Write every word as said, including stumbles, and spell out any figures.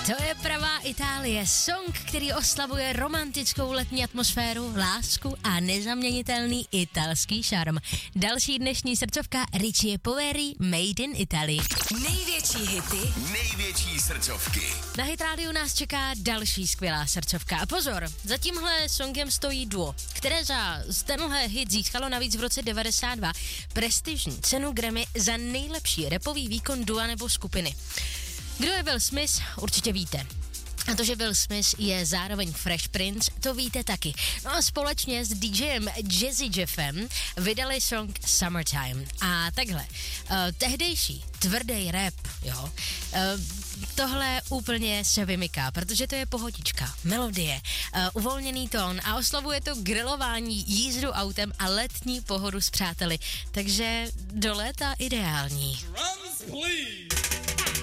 To je pravá Itálie, song, který oslavuje romantickou letní atmosféru, lásku a nezaměnitelný italský šarm. Další dnešní srdcovka Richie Poveri, Made in Italy. Největší hity, největší srdcovky. Na Hit Radio nás čeká další skvělá srdcovka. A pozor, za tímhle songem stojí duo, které za tenhle hit získalo navíc v roce devadesát dva prestižní cenu Grammy za nejlepší rapový výkon dua nebo skupiny. Kdo je Will Smith, určitě víte. A to, že Will Smith je zároveň Fresh Prince, to víte taky. No a společně s DJem Jazzy Jeffem vydali song Summertime. A takhle, uh, tehdejší tvrdý rap, jo, uh, tohle úplně se vymyká, protože to je pohodička, melodie, uh, uvolněný tón a oslavuje to grilování, jízdu autem a letní pohodu s přáteli. Takže do léta ideální. Drums, please.